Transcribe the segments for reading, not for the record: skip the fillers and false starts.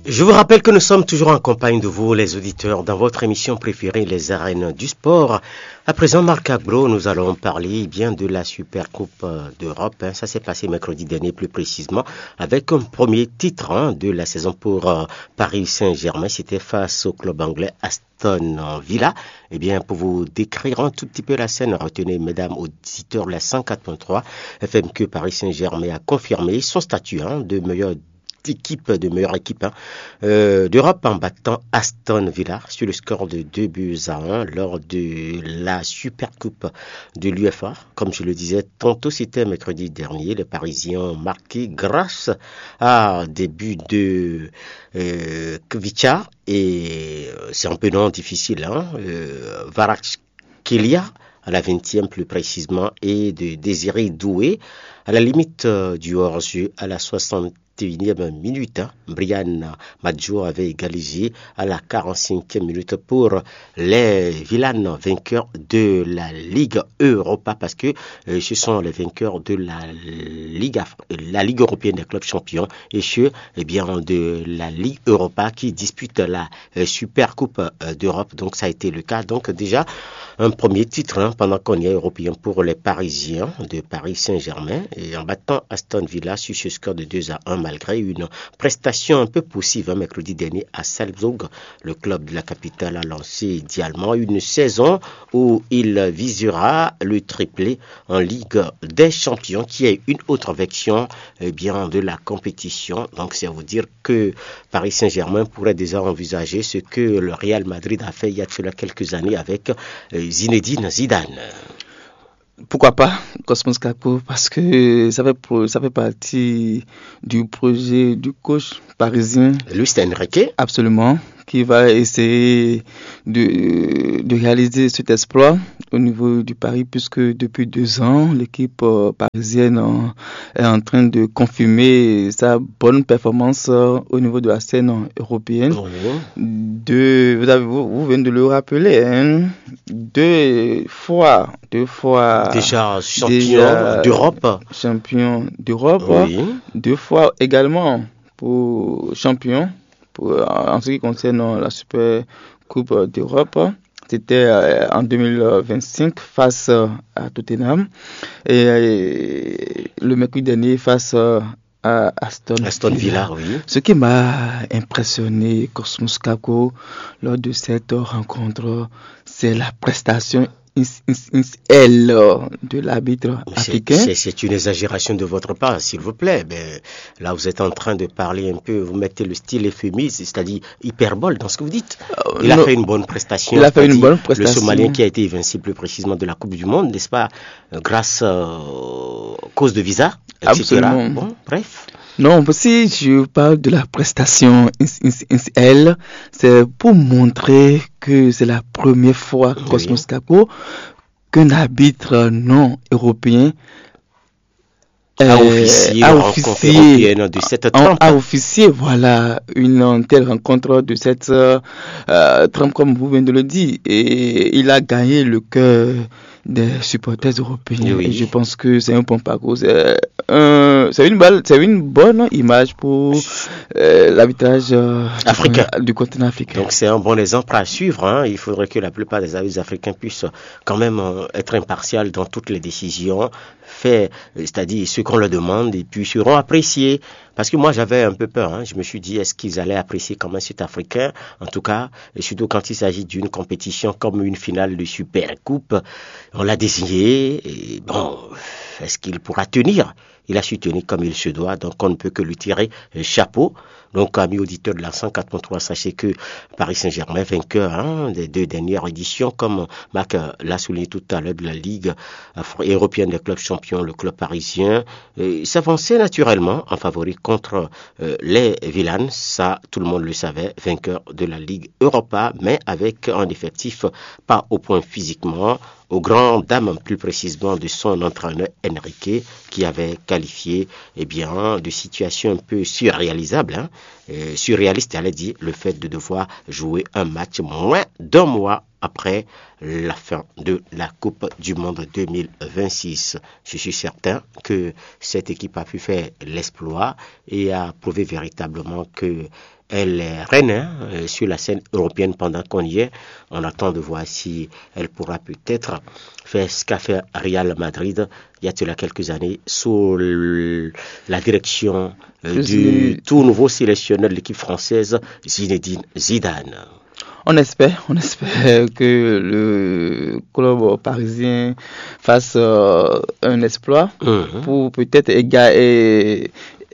Je vous rappelle que nous sommes toujours en compagnie de vous, les auditeurs, dans votre émission préférée, les arènes du sport. À présent, Marc Agro, nous allons parler bien de la Super Coupe d'Europe. Ça s'est passé mercredi dernier, plus précisément, avec un premier titre de la saison pour Paris Saint-Germain. C'était face au club anglais Aston Villa. Eh bien, pour vous décrire un tout petit peu la scène, retenez, mesdames auditeurs, la 104.3 FM, que Paris Saint-Germain a confirmé son statut de meilleure équipe d'Europe en battant Aston Villa sur le score de 2-1 lors de la Super Coupe de l'UEFA. Comme je le disais, tantôt c'était mercredi dernier, les Parisiens ont marqué grâce à des buts de Kvicha et c'est un peu non difficile, Kvaratskhelia à la 20e plus précisément et de Désiré Doué à la limite du hors-jeu à la 61e minute. Brian Madjo avait égalisé à la 45e minute pour les Villanes, vainqueurs de la Ligue Europa, parce que ce sont les vainqueurs de la Ligue européenne des clubs champions et ceux de la Ligue Europa qui disputent la Super Coupe d'Europe. Donc ça a été le cas. Donc déjà un premier titre pendant qu'on est européen pour les Parisiens de Paris Saint-Germain et en battant Aston Villa sur ce score de 2-1 malgré une prestation un peu poussive mercredi dernier à Salzbourg. Le club de la capitale a lancé idéalement une saison où il visera le triplé en Ligue des Champions qui est une autre version de la compétition. Donc c'est à vous dire que Paris Saint-Germain pourrait déjà envisager ce que le Real Madrid a fait il y a quelques années avec Zinedine Zidane. Pourquoi pas Cosmos Capo, parce que ça fait partie du projet du coach parisien Luis Enrique. Absolument, qui va essayer de réaliser cet exploit au niveau du Paris, puisque depuis 2 ans, l'équipe parisienne est en train de confirmer sa bonne performance au niveau de la scène européenne. Vous venez de le rappeler, deux fois déjà champion d'Europe. Champion d'Europe, oui. 2 fois également pour champion en ce qui concerne la Super Coupe d'Europe. C'était en 2025 face à Tottenham et le mercredi dernier face à Aston Villa. Oui. Ce qui m'a impressionné, Cosmos Capo, lors de cette rencontre, c'est la prestation de l'arbitre africain. C'est une exagération de votre part, s'il vous plaît. Là, vous êtes en train de parler un peu, vous mettez le style euphémisme, c'est-à-dire hyperbole dans ce que vous dites. Il a fait une bonne prestation. Le Somalien qui a été évincé plus précisément de la Coupe du Monde, n'est-ce pas, grâce cause de visa, etc. Absolument. Bon, bref. Non, si je parle de la prestation c'est pour montrer que c'est la première fois, Cosmos Capo, qu'un arbitre non européen a officié de cette trempe. A officié, voilà, une telle rencontre de cette trempe, comme vous venez de le dire. Et il a gagné le cœur des supporters européens. Oui. Et je pense que c'est un bon parcours. C'est une bonne image pour l'arbitrage africain du continent africain. Donc c'est un bon exemple à suivre. Il faudrait que la plupart des arbitres africains puissent quand même être impartials dans toutes les décisions, c'est-à-dire ce qu'on leur demande, et puis seront appréciés. Parce que moi j'avais un peu peur, je me suis dit est-ce qu'ils allaient apprécier comme un Sud-Africain, en tout cas, et surtout quand il s'agit d'une compétition comme une finale de Super Coupe, on l'a désigné, et bon, est-ce qu'il pourra tenir? Il a su tenir comme il se doit, donc on ne peut que lui tirer chapeau. Donc, amis auditeurs de la 104.3, sachez que Paris Saint-Germain, vainqueur des 2 dernières éditions, comme Marc l'a souligné tout à l'heure, de la Ligue européenne des clubs champions, le club parisien, s'avançait naturellement en favori contre les Villanes. Ça, tout le monde le savait, vainqueur de la Ligue Europa, mais avec un effectif pas au point physiquement, aux grandes dames, plus précisément de son entraîneur Enrique, qui avait qualifié de situation un peu surréalisable, surréaliste, j'allais dire, le fait de devoir jouer un match moins d'1 mois après la fin de la Coupe du Monde 2026. Je suis certain que cette équipe a pu faire l'exploit et a prouvé véritablement que elle est reine sur la scène européenne pendant qu'on y est. On attend de voir si elle pourra peut-être faire ce qu'a fait Real Madrid il y a cela quelques années sous la direction du tout nouveau sélectionneur de l'équipe française, Zinedine Zidane. On espère que le club parisien fasse un exploit pour peut-être égaler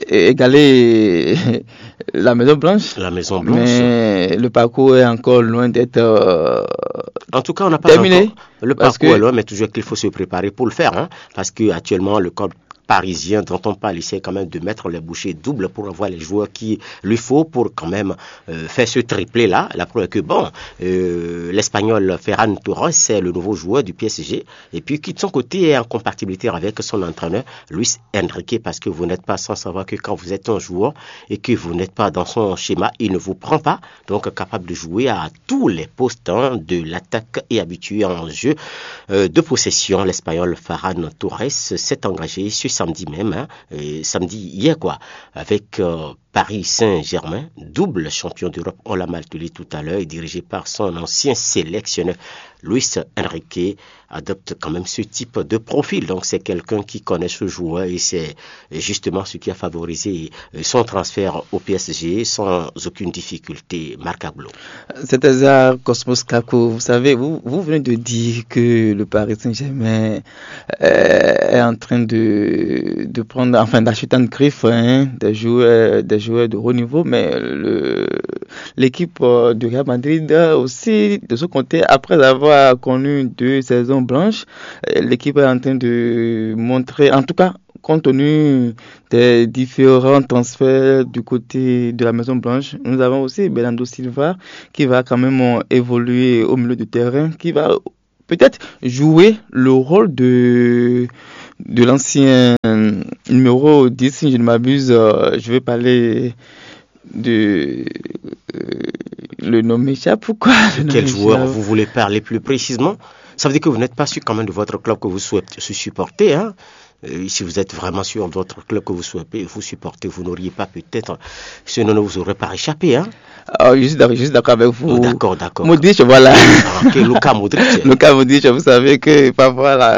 la Maison Blanche. Mais le parcours est encore loin d'être en tout cas, on n'a pas terminé. Encore, le parcours est loin, mais toujours qu'il faut se préparer pour le faire, parce que actuellement le club parisien dont on parle essaie quand même de mettre les bouchées doubles pour avoir les joueurs qu'il lui faut pour quand même faire ce triplé là. La preuve que l'Espagnol Ferran Torres c'est le nouveau joueur du PSG et puis qui de son côté est en compatibilité avec son entraîneur Luis Enrique, parce que vous n'êtes pas sans savoir que quand vous êtes un joueur et que vous n'êtes pas dans son schéma, il ne vous prend pas, donc capable de jouer à tous les postes de l'attaque et habitué en jeu de possession. L'Espagnol Ferran Torres s'est engagé sur samedi même, samedi hier avec Paris Saint-Germain, double champion d'Europe, on l'a martelé tout à l'heure, et dirigé par son ancien sélectionneur Luis Enrique, adopte quand même ce type de profil. Donc c'est quelqu'un qui connaît ce joueur et c'est justement ce qui a favorisé son transfert au PSG sans aucune difficulté. Marc Aglo. C'est hasard, Cosmos Kako, vous savez, vous venez de dire que le Paris Saint-Germain est en train de prendre, enfin d'acheter en griffe des joueurs de haut niveau, mais l'équipe de Real Madrid aussi, de ce côté, après avoir connu 2 saisons blanches, l'équipe est en train de montrer, en tout cas, compte tenu des différents transferts du côté de la Maison Blanche, nous avons aussi Bernardo Silva qui va quand même évoluer au milieu du terrain, qui va peut-être jouer le rôle de l'ancien numéro 10, si je ne m'abuse. Je vais parler de le nom m'échappe ou quoi? Quel joueur vous voulez parler plus précisément? Ça veut dire que vous n'êtes pas sûr quand même de votre club que vous souhaitez supporter, si vous êtes vraiment sûr de votre club que vous souhaitez vous supporter, vous n'auriez pas peut-être, sinon ne vous aurez pas échappé, je suis d'accord avec vous. D'accord. Modric, voilà. Ok, Luka Modric. Luka Modric, vous savez que parfois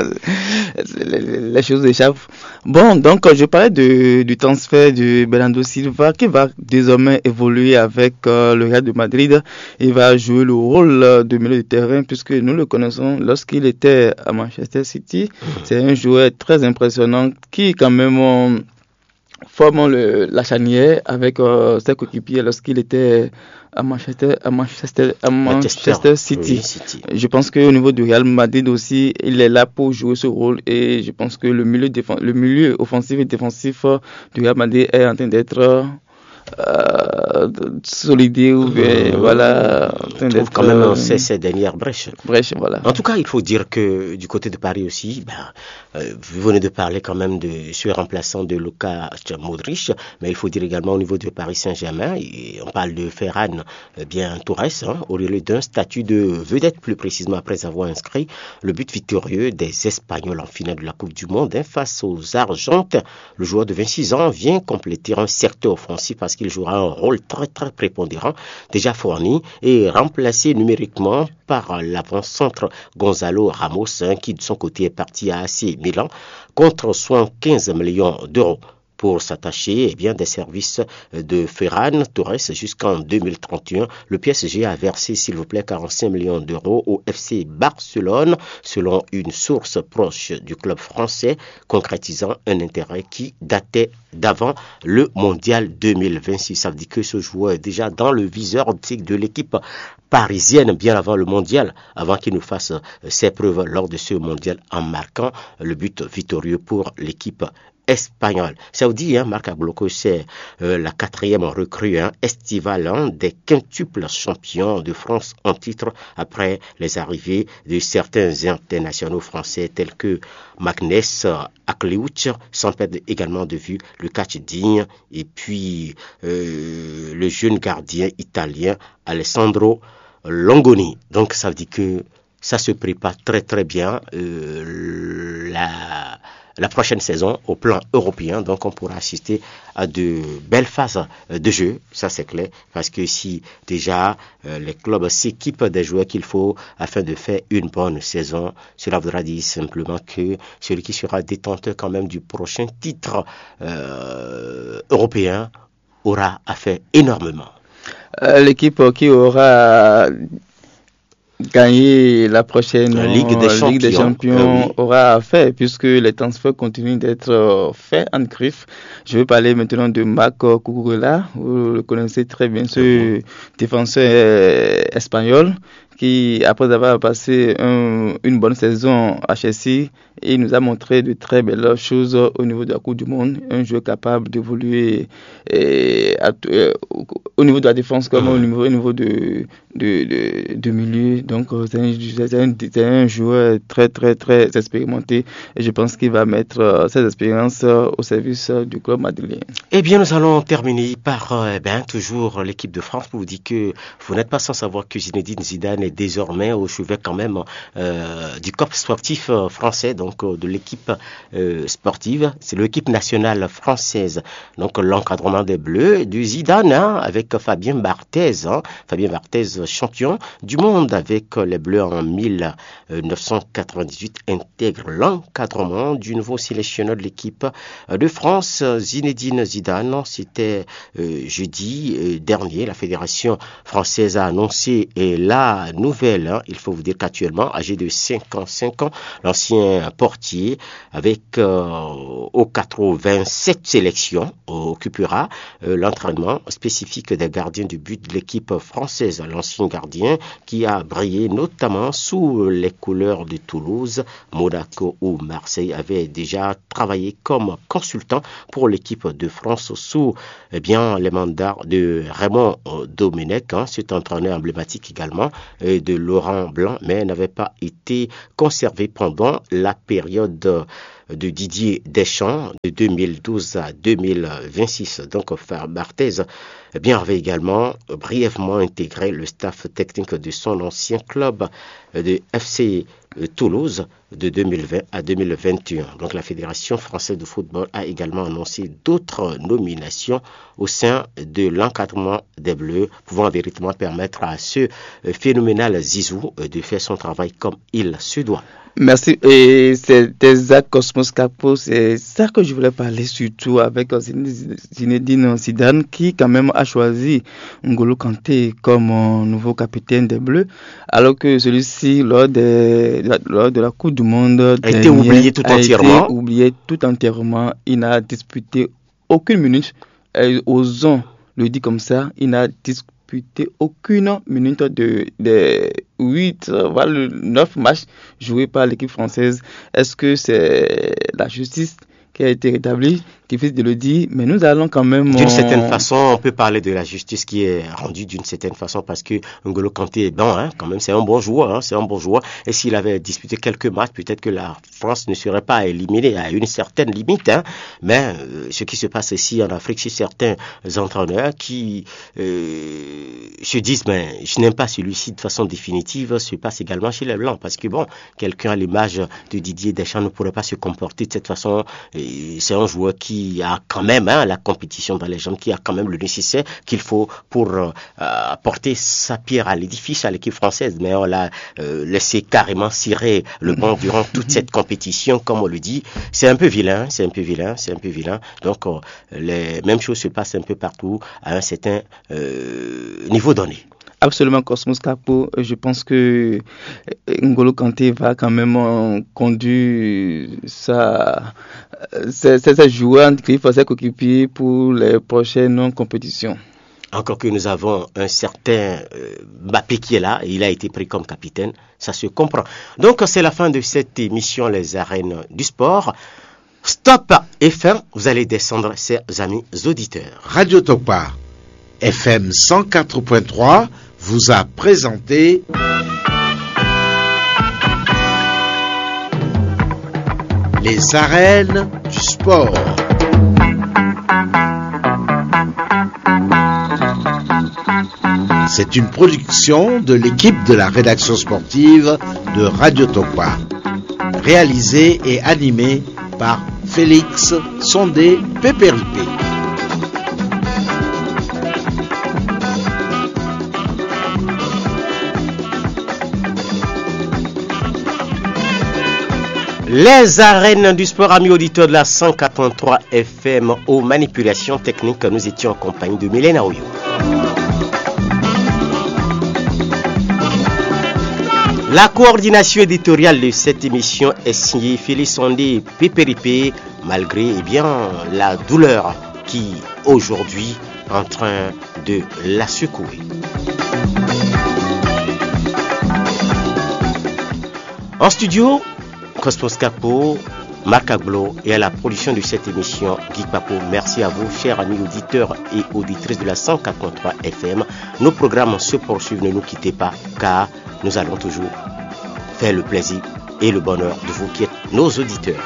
les choses échappent. Bon, donc je parlais du transfert de Bernardo Silva qui va désormais évoluer avec le Real de Madrid. Il va jouer le rôle de milieu de terrain puisque nous le connaissons lorsqu'il était à Manchester City. C'est un joueur très impressionnant qui quand même forme la charnière avec ses coéquipiers lorsqu'il était à Manchester City. City. Je pense qu'au niveau du Real Madrid aussi, il est là pour jouer ce rôle et je pense que le milieu offensif et défensif du Real Madrid est en train d'être solidé ou voilà. On trouve quand même ces dernières brèches. Voilà. En tout cas, il faut dire que du côté de Paris aussi, vous venez de parler quand même de ce remplaçant de Luka Modric, mais il faut dire également au niveau de Paris Saint-Germain, on parle de Ferran Torres, au lieu d'un statut de vedette, plus précisément après avoir inscrit le but victorieux des Espagnols en finale de la Coupe du Monde face aux Argentins. Le joueur de 26 ans vient compléter un secteur offensif parce qu'il jouera un rôle très très prépondérant, déjà fourni et remplacé numériquement par l'avant-centre Gonzalo Ramos, qui de son côté est parti à AC Milan contre 75 millions d'euros. Pour s'attacher des services de Ferran Torres jusqu'en 2031. Le PSG a versé, s'il vous plaît, 45 millions d'euros au FC Barcelone, selon une source proche du club français, concrétisant un intérêt qui datait d'avant le Mondial 2026. Ça veut dire que ce joueur est déjà dans le viseur optique de l'équipe parisienne bien avant le Mondial, avant qu'il nous fasse ses preuves lors de ce Mondial en marquant le but victorieux pour l'équipe espagnol. Ça vous dit, Marc Aglo, c'est la 4e recrue estivale des quintuples champions de France en titre après les arrivées de certains internationaux français tels que Magnès Akliouch, sans perdre également de vue le catch digne et puis le jeune gardien italien Alessandro Longoni. Donc ça veut dire que ça se prépare très très bien la prochaine saison au plan européen. Donc on pourra assister à de belles phases de jeu, ça c'est clair, parce que si déjà les clubs s'équipent des joueurs qu'il faut afin de faire une bonne saison, cela voudra dire simplement que celui qui sera détenteur quand même du prochain titre européen aura à faire énormément. L'équipe qui aura gagné la prochaine Ligue des Champions aura à faire, puisque les transferts continuent d'être faits en griffe. Je vais parler maintenant de Marc Cucurella. Vous le connaissez très bien, ce défenseur espagnol qui, après avoir passé une bonne saison à Chelsea, il nous a montré de très belles choses au niveau de la Coupe du Monde. Un joueur capable d'évoluer au niveau de la défense comme au niveau de milieu. Donc c'est un joueur très très très expérimenté et je pense qu'il va mettre cette expérience au service du club madrilène. Eh bien, nous allons terminer par toujours l'équipe de France pour vous dire que vous n'êtes pas sans savoir que Zinedine Zidane est désormais au chevet quand même du corps sportif français, donc de l'équipe sportive. C'est l'équipe nationale française, donc l'encadrement des Bleus, du Zidane avec Fabien Barthez, Fabien Barthez champion du monde avec les Bleus en 1998, intègre l'encadrement du nouveau sélectionneur de l'équipe de France, Zinedine Zidane. C'était jeudi dernier, la Fédération française a annoncé la nouvelle. Il faut vous dire qu'actuellement, âgé de 55 ans, l'ancien portier avec aux 87 sélections occupera l'entraînement spécifique des gardiens du but de l'équipe française. L'ancien gardien qui a brillé notamment sous les couleurs de Toulouse, Monaco ou Marseille avait déjà travaillé comme consultant pour l'équipe de France sous les mandats de Raymond Domenech, cet entraîneur emblématique également, et de Laurent Blanc, mais n'avait pas été conservé pendant la période de Didier Deschamps de 2012 à 2026. Donc Barthez avait également brièvement intégré le staff technique de son ancien club de FC Toulouse de 2020 à 2021. Donc la Fédération française de football a également annoncé d'autres nominations au sein de l'encadrement des Bleus, pouvant véritablement permettre à ce phénoménal Zizou de faire son travail comme il se doit. Merci. Et c'était Zach Cosmos Capo. C'est ça que je voulais parler surtout avec Zinedine Zidane qui quand même a choisi N'Golo Kanté comme nouveau capitaine des Bleus, alors que celui-ci lors de la Coupe du Monde a été oublié tout entièrement. Il n'a disputé aucune minute. Osons le dire comme ça, il n'a disputé aucune minute de 8, voire 9 matchs joués par l'équipe française. Est-ce que c'est la justice qui a été rétablie? Difficile de le dire, mais nous allons quand même... D'une certaine façon, on peut parler de la justice qui est rendue d'une certaine façon parce que N'Golo Kanté est bon, quand même, c'est un bon joueur, et s'il avait disputé quelques matchs, peut-être que la France ne serait pas éliminée à une certaine limite, mais ce qui se passe ici en Afrique, c'est certains entraîneurs qui se disent, je n'aime pas celui-ci de façon définitive, se passe également chez les Blancs, parce que quelqu'un à l'image de Didier Deschamps ne pourrait pas se comporter de cette façon. C'est un joueur qui a quand même la compétition dans les jambes, qui a quand même le nécessaire qu'il faut pour apporter sa pierre à l'édifice à l'équipe française. Mais on l'a laissé carrément cirer le banc durant toute cette compétition, comme on le dit. C'est un peu vilain. Donc les mêmes choses se passent un peu partout à un certain niveau donné. Absolument, Cosmos Capo. Je pense que N'Golo Kanté va quand même conduire ses joueurs qui faut s'occuper pour les prochaines compétitions. Encore que nous avons un certain Mbappé qui est là, et il a été pris comme capitaine, ça se comprend. Donc c'est la fin de cette émission Les Arènes du Sport. Stop et fin, vous allez descendre, chers amis auditeurs. Radio Topa FM 104.3 vous a présenté Les Arènes du Sport. C'est une production de l'équipe de la rédaction sportive de Radio Tokwa. Réalisée et animée par Félix Sondé Pépéripé. Les arènes du sport, amis auditeurs de la 183 FM, aux manipulations techniques, nous étions en compagnie de Mylène Aoyo. La coordination éditoriale de cette émission est signée Félix Sondé Pépéripé, malgré la douleur qui aujourd'hui est en train de la secouer. En studio, Cosmos Capo, Marc Aglo et à la production de cette émission, Guy Papo. Merci à vous, chers amis auditeurs et auditrices de la 183 FM. Nos programmes se poursuivent, ne nous quittez pas, car nous allons toujours faire le plaisir et le bonheur de vous qui êtes nos auditeurs.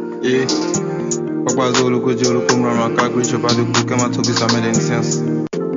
Papa Zolo Kojolo Kumrama Kagri Chopadu Kama Toki Samen Sense.